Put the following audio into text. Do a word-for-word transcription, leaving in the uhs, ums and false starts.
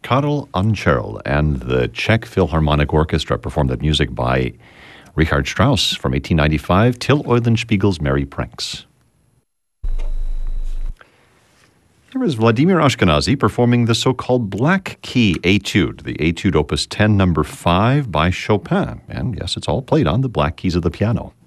Karel Ančerl and the Czech Philharmonic Orchestra performed that music by Richard Strauss from eighteen ninety-five, Till Eulenspiegel's Merry Pranks. Here is Vladimir Ashkenazy performing the so-called Black Key Etude, the Etude Opus ten, number five by Chopin. And yes, it's all played on the black keys of the piano.